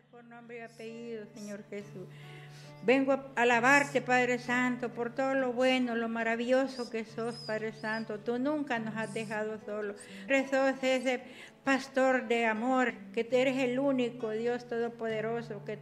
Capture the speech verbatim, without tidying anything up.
Por nombre y apellido, Señor Jesús. Vengo a alabarte, Padre Santo, por todo lo bueno, lo maravilloso que sos, Padre Santo. Tú nunca nos has dejado solos. Sos ese pastor de amor, que eres el único Dios Todopoderoso, que